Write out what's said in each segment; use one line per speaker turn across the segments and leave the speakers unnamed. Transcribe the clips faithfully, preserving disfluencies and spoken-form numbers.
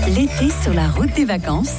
L'été sur la route des vacances.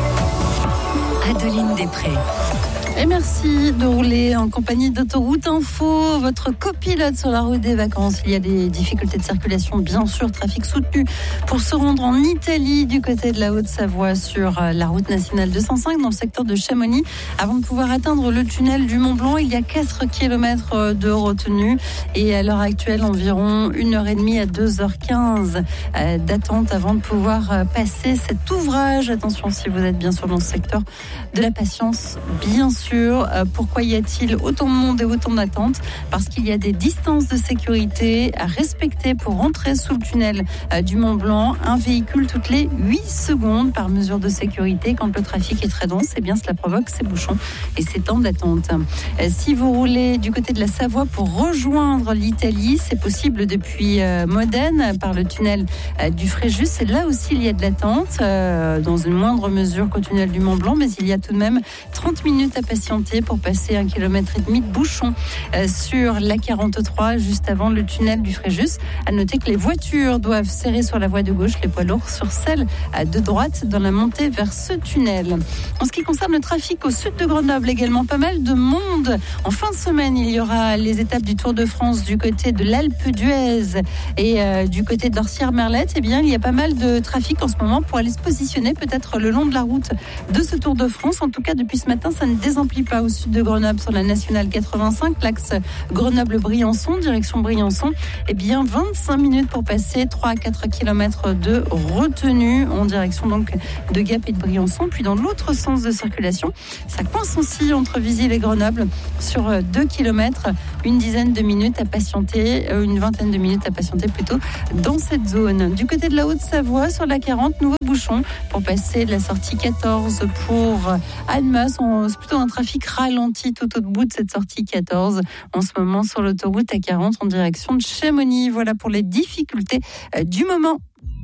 Adeline Després.
Et merci de rouler en compagnie d'Autoroute Info, votre copilote sur la route des vacances. Il y a des difficultés de circulation, bien sûr, trafic soutenu pour se rendre en Italie du côté de la Haute-Savoie sur la route nationale deux cent cinq dans le secteur de Chamonix. Avant de pouvoir atteindre le tunnel du Mont Blanc, il y a quatre kilomètres de retenue et à l'heure actuelle, environ une heure trente à deux heures quinze d'attente avant de pouvoir passer cet ouvrage. Attention si vous êtes bien sûr dans ce secteur de la patience, bien sûr. Pourquoi y a-t-il autant de monde et autant d'attente ? Parce qu'il y a des distances de sécurité à respecter pour rentrer sous le tunnel du Mont Blanc. Un véhicule toutes les huit secondes par mesure de sécurité. Quand le trafic est très dense, eh bien cela provoque ces bouchons et ces temps d'attente. Si vous roulez du côté de la Savoie pour rejoindre l'Italie, c'est possible depuis Modène par le tunnel du Fréjus. Et là aussi, il y a de l'attente dans une moindre mesure qu'au tunnel du Mont Blanc, mais il y a tout de même trente minutes à patienter pour passer un kilomètre et demi de bouchon euh, sur la quarante-trois juste avant le tunnel du Fréjus. À noter que les voitures doivent serrer sur la voie de gauche, les poids lourds sur celle euh, de droite dans la montée vers ce tunnel. En ce qui concerne le trafic au sud de Grenoble, également pas mal de monde. En fin de semaine, il y aura les étapes du Tour de France du côté de l'Alpe d'Huez et euh, du côté de l'Orsière-Merlette. Eh bien, il y a pas mal de trafic en ce moment pour aller se positionner peut-être le long de la route de ce Tour de France. En tout cas, depuis ce matin, ça ne désemplit pas au sud de Grenoble sur la nationale quatre-vingt-cinq, l'axe Grenoble-Briançon, direction Briançon. Eh bien, vingt-cinq minutes pour passer trois à quatre kilomètres de retenue en direction donc de Gap et de Briançon. Puis dans l'autre sens de circulation, ça coince aussi entre Visil et Grenoble sur deux kilomètres, une dizaine de minutes à patienter, une vingtaine de minutes à patienter plutôt dans cette zone. Du côté de la Haute-Savoie, sur la quarante, nouveau bouchon pour passer de la sortie quatorze pour Annemasse. C'est plutôt un trafic ralenti tout au bout de cette sortie quatorze en ce moment sur l'autoroute A quarante en direction de Chamonix. Voilà pour les difficultés du moment.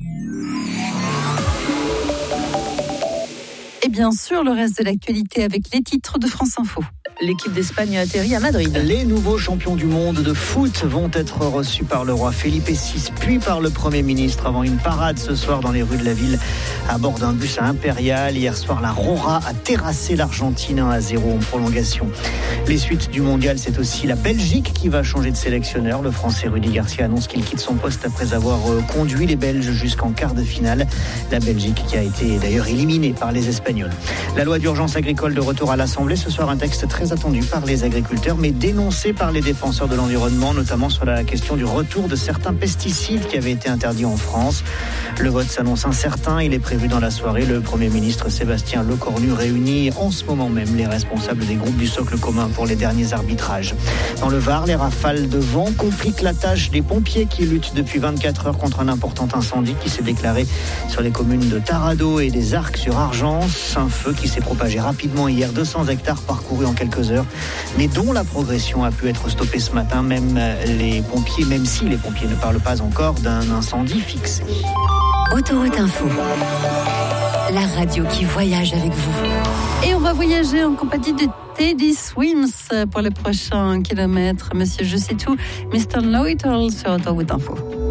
Et bien sûr, le reste de l'actualité avec les titres de France Info.
L'équipe d'Espagne a atterri à Madrid.
Les nouveaux champions du monde de foot vont être reçus par le roi Felipe six, puis par le Premier ministre avant une parade ce soir dans les rues de la ville à bord d'un bus à Impérial. Hier soir, la Rora a terrassé l'Argentine un à zéro en prolongation. Les suites du mondial, c'est aussi la Belgique qui va changer de sélectionneur. Le Français Rudy Garcia annonce qu'il quitte son poste après avoir conduit les Belges jusqu'en quart de finale. La Belgique qui a été d'ailleurs éliminée par les Espagnols. La loi d'urgence agricole de retour à l'Assemblée. Ce soir, un texte très attendu par les agriculteurs, mais dénoncé par les défenseurs de l'environnement, notamment sur la question du retour de certains pesticides qui avaient été interdits en France. Le vote s'annonce incertain. Il est prévu dans la soirée. Le Premier ministre Sébastien Lecornu réunit en ce moment même les responsables des groupes du socle commun pour les derniers arbitrages. Dans le Var, les rafales de vent compliquent la tâche des pompiers qui luttent depuis vingt-quatre heures contre un important incendie qui s'est déclaré sur les communes de Tarado et des Arcs sur Argence. Un feu qui s'est propagé rapidement hier, deux cents hectares parcourus en quelques heures, mais dont la progression a pu être stoppée ce matin, même les pompiers, même si les pompiers ne parlent pas encore d'un incendie fixé.
Autoroute Info, la radio qui voyage avec vous.
Et on va voyager en compagnie de Teddy Swims pour le prochain kilomètre. Monsieur Je sais tout, mister Know-it-all sur Autoroute Info.